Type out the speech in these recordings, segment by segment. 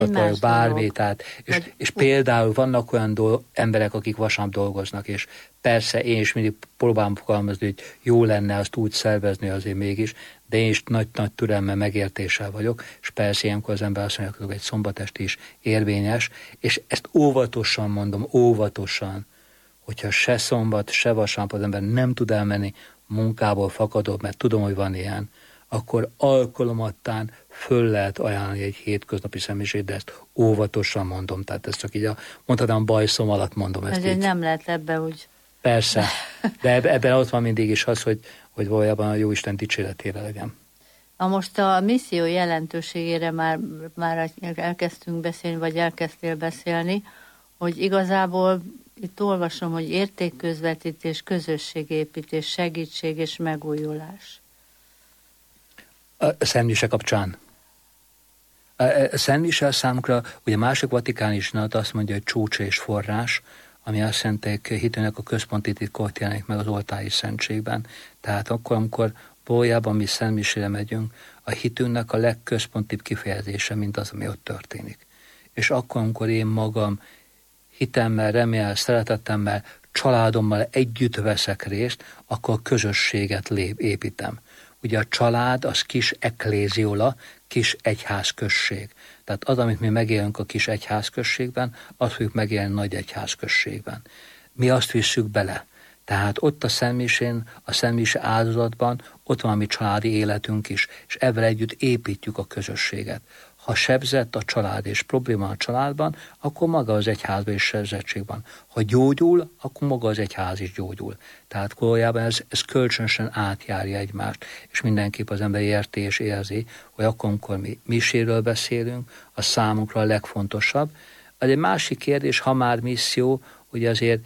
vagy bármi, tehát, és például vannak olyan emberek, akik vasárnap dolgoznak, és persze én is mindig próbálom fogalmazni, hogy jó lenne azt úgy szervezni azért mégis, de én is nagy-nagy türelemmel, megértéssel vagyok, és persze ilyenkor az ember azt mondja, hogy egy szombatest is érvényes, és ezt óvatosan mondom, óvatosan, hogyha se szombat, se vasárnap az ember nem tud elmenni munkából fakadó, mert tudom, hogy van ilyen, akkor alkalomattán föl lehet ajánlani egy hétköznapi személyiség, de ezt óvatosan mondom, tehát ezt csak így mondhatnám bajszom alatt mondom ezt így. Nem lehet ebbe úgy. Persze, de ebben ott van mindig is az, hogy valójában a Jóisten dicséretére legyen. Most a misszió jelentőségére már elkezdtünk beszélni, vagy elkezdtél beszélni, hogy igazából itt olvasom, hogy értékközvetítés, közösségépítés, segítség és megújulás. A Szentmise kapcsán. A Szentmise számunkra, ugye másik vatikáni zsinat azt mondja, hogy csúcs és forrás, ami azt szentek hitőnek a központi titkot jelenik meg az oltári szentségben. Tehát akkor, amikor valójában mi Szentmisére megyünk, a hitünknek a legközpontibb kifejezése, mint az, ami ott történik. És akkor, amikor én magam hitemmel, reméllel, szeretetemmel, családommal együtt veszek részt, akkor közösséget építem. Ugye a család az kis ekléziola, kis egyházközség. Tehát az, amit mi megélünk a kis egyházközségben, azt fogjuk megélni nagy egyházközségben. Mi azt visszük bele. Tehát ott a Szentmisén, a Szentmise áldozatban ott van a mi családi életünk is, és ezzel együtt építjük a közösséget. Ha sebzett a család és probléma a családban, akkor maga az egyházban is sebzettség van. Ha gyógyul, akkor maga az egyház is gyógyul. Tehát valójában ez kölcsönösen átjárja egymást, és mindenképp az ember érti és érzi, hogy akkor, amikor mi miséről beszélünk, az számunkra a legfontosabb. Az egy másik kérdés, ha már misszió, ugye azért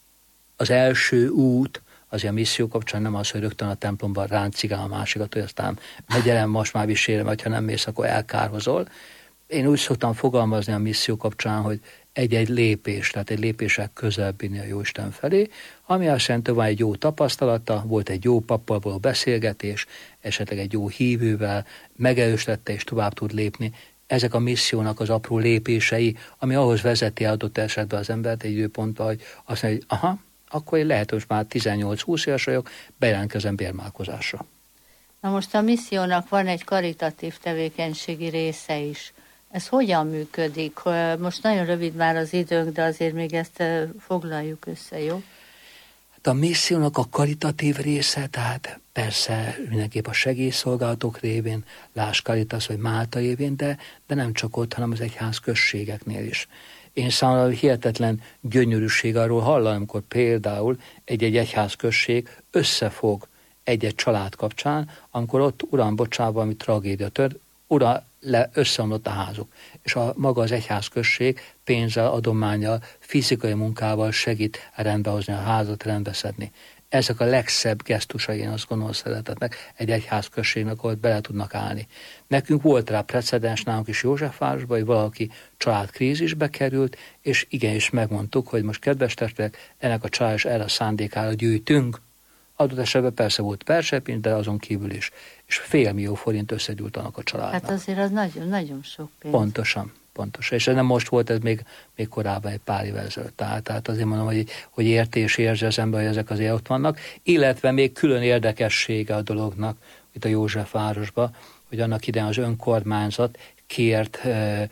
az első út, azért a misszió kapcsán nem az, hogy rögtön a templomban ráncigál a másikat, hogy aztán megyelem, most már visélem, vagy ha nem mész, akkor elkárhozol. Én úgy szoktam fogalmazni a misszió kapcsán, hogy egy-egy lépés, tehát egy lépések közelebb vinni a Jóisten felé, ami azt jelenti, hogy van egy jó tapasztalata, volt egy jó pappal való beszélgetés, esetleg egy jó hívővel, megerősítette és tovább tud lépni. Ezek a missziónak az apró lépései, ami ahhoz vezeti adott esetben az embert egy időpontba, hogy azt mondja, hogy aha, akkor én lehet, hogy már 18-20 éves vagyok, bejelentkezem bérmálkozásra. Na most a missziónak van egy karitatív tevékenységi része is. Ez hogyan működik? Most nagyon rövid már az időnk, de azért még ezt foglaljuk össze, jó? Hát a missziónak a karitatív része, tehát persze mindenképp a segélyszolgálatok révén, Láss Caritas vagy Málta révén, de nem csak ott, hanem az egyház községeknél is. Én számomra hihetetlen gyönyörűség arról hallani, amikor például egy-egy egyházközség összefog egy-egy család kapcsán, amikor ott, uram, bocsánat, valami tragédia tört, összeomlott a házuk. És maga az egyházközség pénzzel, adománnyal, fizikai munkával segít rendbehozni a házat, rendbeszedni. Ezek a legszebb gesztusai, én azt gondolom, szeretetnek egy egyházközségnek, ahol bele tudnak állni. Nekünk volt rá precedens nálunk is Józsefvárosban, hogy valaki családkrízisbe került, és igenis megmondtuk, hogy most kedves testvérek, ennek a család és erre a szándékára gyűjtünk. Adott esetben persze volt persepincs, de azon kívül is. És 500 000 forint összegyűlt annak a családnak. Hát azért az nagyon sok pénz. Pontosan. És ez nem most volt, ez még korábban egy pár évvel ezelőtt. Tehát azért mondom, hogy érti és érzi az ember, hogy ezek azért ott vannak. Illetve még külön érdekessége a dolognak, itt a Józsefvárosban, hogy annak idején az önkormányzat kért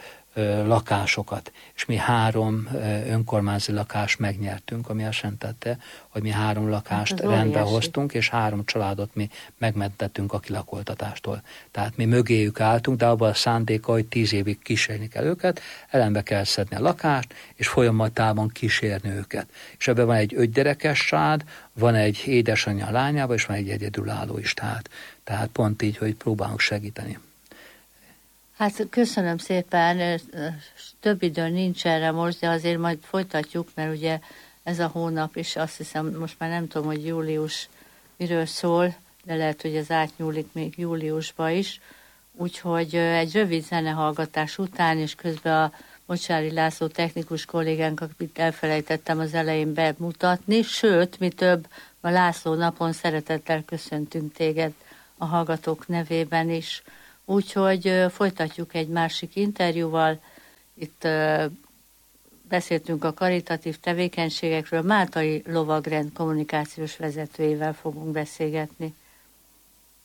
lakásokat, és mi 3 önkormányzati lakást megnyertünk, ami azt jelentette, hogy mi 3 lakást rendbe hoztunk, és 3 családot mi megmentettünk a kilakoltatástól. Tehát mi mögéjük álltunk, de abban a szándéka, hogy 10 évig kísérni kell őket, elembe kell szedni a lakást, és folyamatában kísérni őket. És ebben van egy 5 gyerekes család, van egy édesanyja a lányával, és van egy egyedülálló is. Tehát pont így, hogy próbálunk segíteni. Hát köszönöm szépen, több idő nincs erre most, de azért majd folytatjuk, mert ugye ez a hónap is, azt hiszem, most már nem tudom, hogy július miről szól, de lehet, hogy ez átnyúlik még júliusba is. Úgyhogy egy rövid zenehallgatás után, és közben a Mocsári László technikus kollégánk, akit elfelejtettem az elején bemutatni, sőt, mi több, a László napon szeretettel köszöntünk téged a hallgatók nevében is. Úgyhogy folytatjuk egy másik interjúval, itt beszéltünk a karitatív tevékenységekről, Máltai Lovagrend kommunikációs vezetőjével fogunk beszélgetni.